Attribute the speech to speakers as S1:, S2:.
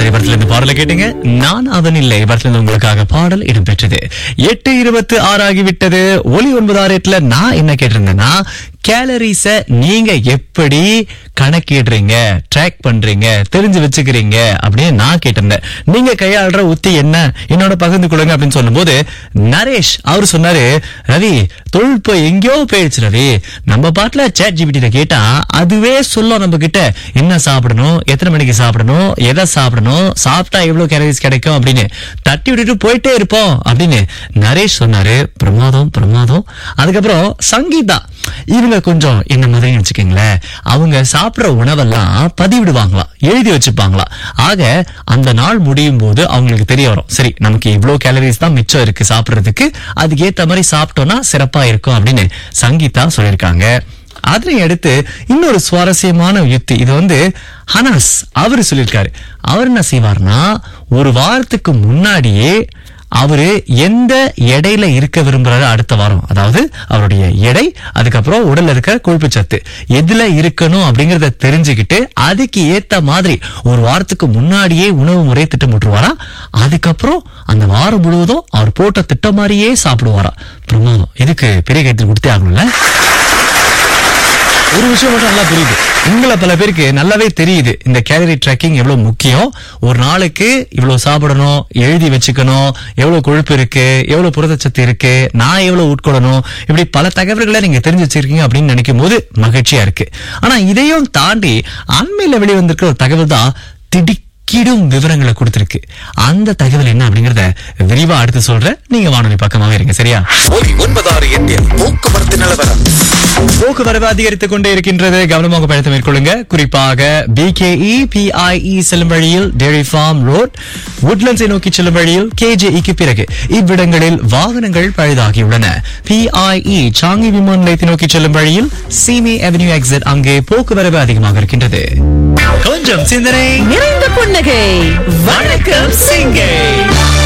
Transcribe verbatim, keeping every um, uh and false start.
S1: திரைப்படத்துல இருந்து பாடலை கேட்டீங்க. நான் அவன் இல்லை படத்துல உங்களுக்காக பாடல் இடம்பெற்றது. எட்டு இருபத்தி ஆறு ஆகிவிட்டது. ஒலி ஒன்பது ஆறு எட்டுல நான் என்ன கேட்டிருந்தேன்னா, கேலரிஸ நீங்க எப்படி கணக்கிடுறீங்க, ட்ராக் பண்றீங்க, தெரிஞ்சு வச்சுக்கிறீங்க அப்படின்னு நான் கேட்டிருந்தேன். நீங்க கையாளுற உத்தி என்ன, என்னோட பகிர்ந்து கொள்ளுங்க அப்படின்னு சொல்லும் போது நரேஷ் அவர் சொன்னாரு, ரவி தொழில்நுட்பம் எங்கேயோ போயிடுச்சு ரவி. நம்ம பாட்டுல சேட் ஜிபிடி கேட்டா அதுவே சொல்லும் நம்ம கிட்ட என்ன சாப்பிடணும், எத்தனை மணிக்கு சாப்பிடணும், எதை சாப்பிடணும், சாப்பிட்டா எவ்வளவு கேலரிஸ் கிடைக்கும் அப்படின்னு தட்டி விட்டுட்டு போயிட்டே இருப்போம் அப்படின்னு நரேஷ் சொன்னாரு. பிரமாதம் பிரமாதம். அதுக்கப்புறம் சங்கீதா இவங்க கொஞ்சம் என்ன மாதிரி வச்சுக்கீங்களேன், அவங்க சாப்பிடுற உணவெல்லாம் பதிவிடுவாங்களா, எழுதி வச்சுப்பாங்களா. ஆக அந்த நாள் முடியும் போது அவங்களுக்கு தெரிய வரும், சரி நமக்கு இவ்வளவு கேலரிஸ் தான் மிச்சம் இருக்கு சாப்பிடுறதுக்கு, அதுக்கு ஏத்த மாதிரி சாப்பிட்டோம்னா சிறப்பா இருக்கும் அப்படின்னு சங்கீதா சொல்லியிருக்காங்க. அதனை அடுத்து இன்னொரு சுவாரஸ்யமான யுக்தி, இது வந்து ஹனாஸ் அவரு சொல்லியிருக்காரு. அவர் என்ன செய்வார்னா, ஒரு வாரத்துக்கு முன்னாடியே அவரு எந்த எடையில இருக்க விரும்புறாரு அடுத்த வாரம், அதாவது அவருடைய எடை, அதுக்கப்புறம் உடல்ல இருக்க கொழுப்பு சத்து எதுல இருக்கணும் அப்படிங்கறத தெரிஞ்சுக்கிட்டு அதுக்கு ஏத்த மாதிரி ஒரு வாரத்துக்கு முன்னாடியே உணவு முறை திட்டமிட்டுருவாரா. அதுக்கப்புறம் அந்த வாரம் முழுவதும் அவர் போட்ட திட்டம் மாதிரியே சாப்பிடுவாரா. பிரமாதம். இதுக்கு பெரிய கைத்து கொடுத்தே ஆகணும்ல. ஒரு விஷயம் மட்டும் நல்லா புரியுது, உங்களை பல பேருக்கு நல்லாவே தெரியுது இந்த கேலரி ட்ராக்கிங் எவ்வளவு முக்கியம். ஒரு நாளைக்கு இவ்வளவு சாப்பிடணும், எழுதி வச்சுக்கணும், எவ்வளவு கொழுப்பு இருக்கு, எவ்வளவு புரதச்சத்து இருக்கு, நான் எவ்வளவு உட்கொள்ளணும், இப்படி பல தகவல்களை நீங்க தெரிஞ்சு வச்சிருக்கீங்க அப்படின்னு நினைக்கும் போது மகிழ்ச்சியா இருக்கு. ஆனா இதையும் தாண்டி அண்மையில வெளிவந்திருக்கிற ஒரு தகவல் தான் திடுக்கிடும் விவரங்களை கொடுத்திருக்கு. அந்த தகவல் என்ன அப்படிங்கறத விரிவா அடுத்து சொல்றேன், நீங்க வானொலி பக்கமாக இருங்க. சரியா?
S2: ஒன்பதாறு எட்டில் போக்குவரத்து நிலவரம்.
S1: போக்குவரவு அதிகரித்துக் கொண்டே இருக்கின்றது, கவனமாக பயணத்தை மேற்கொள்ளுங்க. குறிப்பாக பிகேஇ பிஐஇ செல்லும் வழியில் டெய்ரி ஃபார்ம் ரோட், வுட்லண்ட்ஸை நோக்கி செல்லும் வழியில் கேஜேஇக்கு பிறகு இவ்விடங்களில் வாகனங்கள் பழுதாகியுள்ளன. பிஐஇ சாங்கி விமான நிலையத்தை நோக்கி செல்லும் வழியில் சீமே அவென்யூ எக்ஸிட், அங்கே போக்குவரவு அதிகமாக இருக்கின்றது. கொஞ்சம் சிந்தனை
S3: நிறைந்த புன்னகை.
S1: வணக்கம் சிங்கை.